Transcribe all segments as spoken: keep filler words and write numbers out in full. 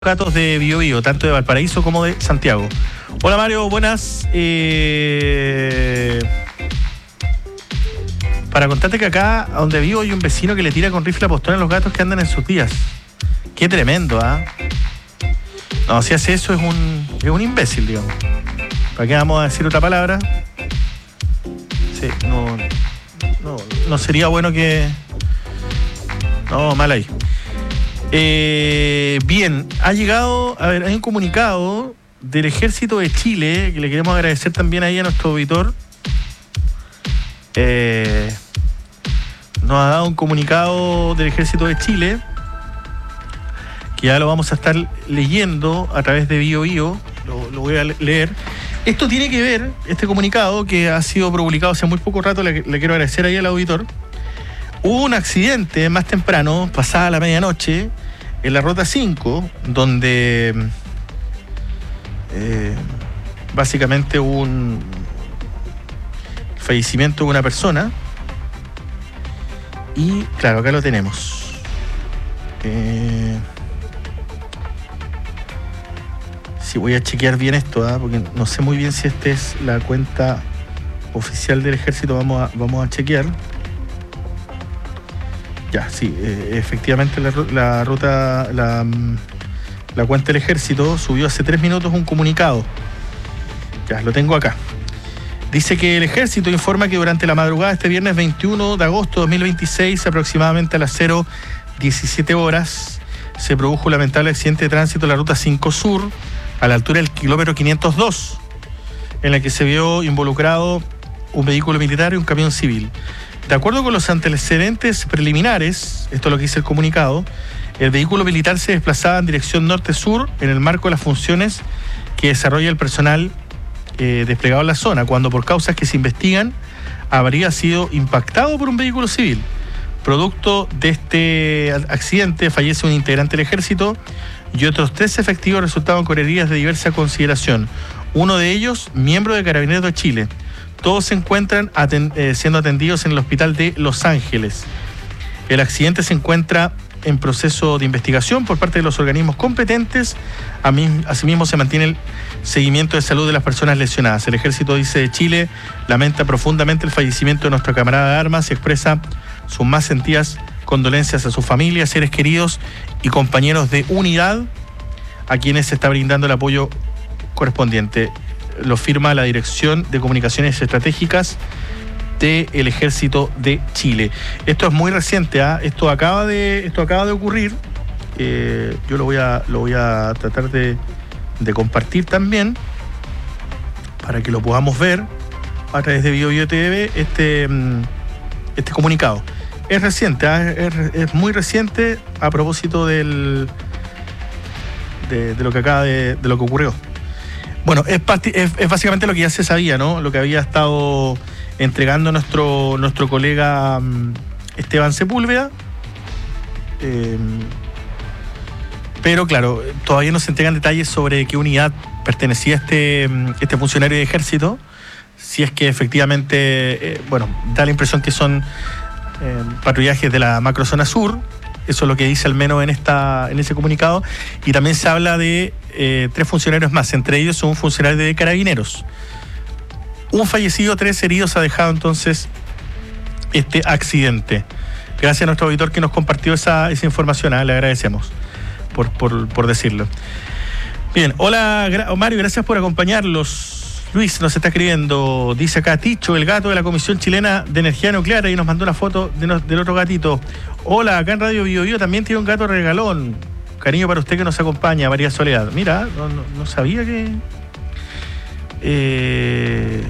Gatos de Bio Bio, tanto de Valparaíso como de Santiago. Hola Mario, buenas. Eh... Para contarte que acá, donde vivo, hay un vecino que le tira con rifle a postón a los gatos que andan en sus días. Qué tremendo, ¿ah? ¿eh? No, si hace eso es un, es un imbécil, digamos. ¿Para qué vamos a decir otra palabra? Sí, no, no, no sería bueno que... No, mal ahí. Eh, bien, ha llegado, a ver, hay un comunicado del Ejército de Chile que le queremos agradecer también ahí a nuestro auditor. Eh, nos ha dado un comunicado del Ejército de Chile que ya lo vamos a estar leyendo a través de Bio Bio, lo, lo voy a leer. Esto tiene que ver, este comunicado que ha sido publicado hace muy poco rato, le, le quiero agradecer ahí al auditor. Hubo un accidente más temprano, pasada la medianoche, en la ruta cinco, donde eh, básicamente hubo un fallecimiento de una persona. Y claro, acá lo tenemos. Eh, sí, voy a chequear bien esto, ¿eh? Porque no sé muy bien si esta es la cuenta oficial del Ejército. Vamos a, vamos a chequear. Ya, sí, eh, efectivamente la, la ruta, la, la cuenta del Ejército subió hace tres minutos un comunicado. Ya, lo tengo acá. Dice que el Ejército informa que durante la madrugada de este viernes veintiuno de agosto de dos mil veintiséis, aproximadamente a las cero diecisiete horas, se produjo un lamentable accidente de tránsito en la ruta cinco Sur, a la altura del kilómetro quinientos dos, en la que se vio involucrado un vehículo militar y un camión civil. De acuerdo con los antecedentes preliminares, esto es lo que dice el comunicado, el vehículo militar se desplazaba en dirección norte-sur en el marco de las funciones que desarrolla el personal eh, desplegado en la zona, cuando por causas que se investigan habría sido impactado por un vehículo civil. Producto de este accidente fallece un integrante del Ejército y otros tres efectivos resultaron con heridas de diversa consideración. Uno de ellos, miembro de Carabineros de Chile. Todos se encuentran aten- eh, siendo atendidos en el hospital de Los Ángeles. El accidente se encuentra en proceso de investigación por parte de los organismos competentes. A mí, asimismo, se mantiene el seguimiento de salud de las personas lesionadas. El Ejército, dice, de Chile lamenta profundamente el fallecimiento de nuestro camarada de armas y expresa sus más sentidas condolencias a su familia, seres queridos y compañeros de unidad, a quienes se está brindando el apoyo correspondiente. Lo firma la Dirección de Comunicaciones Estratégicas del Ejército de Chile. Esto es muy reciente, ¿eh? Esto acaba de, esto acaba de ocurrir. Eh, yo lo voy a, lo voy a tratar de, de compartir también para que lo podamos ver a través de Bio Bio T V, este, este comunicado. Es reciente, ¿eh? es, es muy reciente a propósito del, de, de lo que acaba de, de lo que ocurrió. Bueno, es, es, es básicamente lo que ya se sabía, ¿no? Lo que había estado entregando nuestro, nuestro colega um, Esteban Sepúlveda. Eh, pero claro, todavía no se entregan detalles sobre qué unidad pertenecía este, este funcionario de Ejército. Si es que efectivamente, eh, bueno, da la impresión que son eh, patrullajes de la macrozona sur. Eso es lo que dice al menos en esta en ese comunicado. Y también se habla de eh, tres funcionarios más, entre ellos un funcionario de Carabineros. Un fallecido, tres heridos ha dejado entonces este accidente. Gracias a nuestro auditor que nos compartió esa, esa información, ¿eh? Le agradecemos por, por, por decirlo. Bien, hola gra- Mario, gracias por acompañarlos. Luis nos está escribiendo, dice acá, Ticho, el gato de la Comisión Chilena de Energía Nuclear, y nos mandó una foto de no, del otro gatito. Hola, acá en Radio Bio Bio también tiene un gato regalón. Cariño para usted que nos acompaña, María Soledad. Mira, no, no, no sabía que... Eh...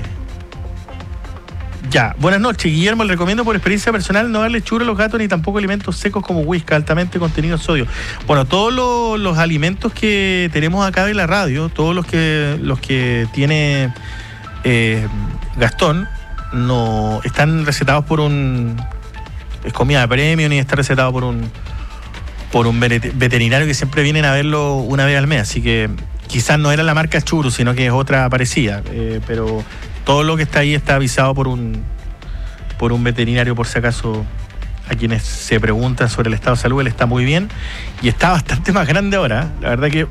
Ya, buenas noches, Guillermo. Le recomiendo por experiencia personal no darle churro a los gatos ni tampoco alimentos secos como whisky, altamente contenido en sodio. Bueno, todos los, los alimentos que tenemos acá de la radio, todos los que los que tiene eh, Gastón, no están recetados por un... Es comida de premio, ni está recetado por un por un veterinario que siempre vienen a verlo una vez al mes. Así que quizás no era la marca Churu, sino que es otra parecida. Eh, pero todo lo que está ahí está avisado por un por un veterinario, por si acaso a quienes se preguntan sobre el estado de salud, él está muy bien y está bastante más grande ahora. La verdad que